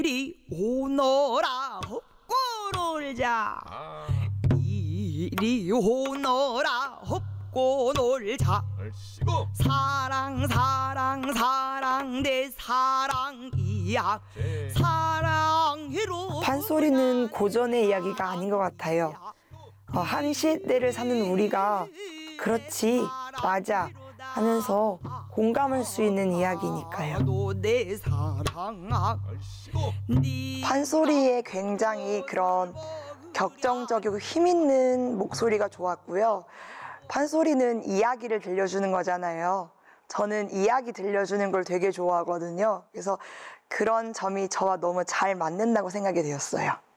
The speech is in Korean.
이리 오너라 헛고 놀자 이리 오너라 헛고 놀자 얼씨구 사랑 사랑 사랑 내 사랑이야 사랑으로 판소리는 고전의 이야기가 아닌 것 같아요. 한 시대를 사는 우리가 그렇지 맞아 하면서 공감할 수 있는 이야기니까요. 내 사랑 얼씨구 판소리에 굉장히 그런 격정적이고 힘있는 목소리가 좋았고요. 판소리는 이야기를 들려주는 거잖아요. 저는 이야기 들려주는 걸 되게 좋아하거든요. 그래서 그런 점이 저와 너무 잘 맞는다고 생각이 되었어요.